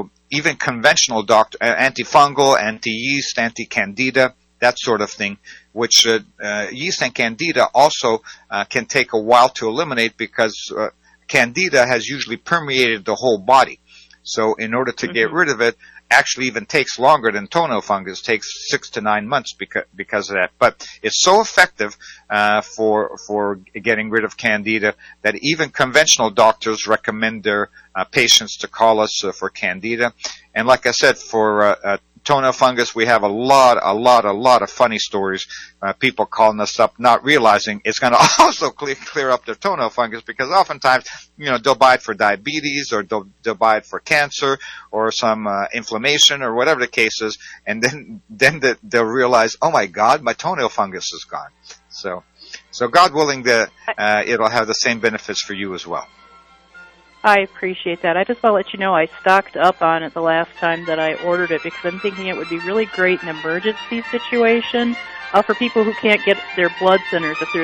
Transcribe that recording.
even conventional antifungal, anti-yeast, anti-candida, that sort of thing, which yeast and candida also can take a while to eliminate because candida has usually permeated the whole body. So in order to get rid of it, actually even takes longer than toenail fungus. It takes 6 to 9 months because of that. But it's so effective for getting rid of candida that even conventional doctors recommend their patients to call us for candida. And like I said, for toenail fungus, we have a lot of funny stories. People calling us up, not realizing it's going to also clear up their toenail fungus, because oftentimes, they'll buy it for diabetes, or they'll buy it for cancer, or some inflammation, or whatever the case is, and then they'll realize, oh my God, my toenail fungus is gone. So God willing, it'll have the same benefits for you as well. I appreciate that. I just want to let you know I stocked up on it the last time that I ordered it, because I'm thinking it would be really great in an emergency situation for people who can't get their blood thinners. If there's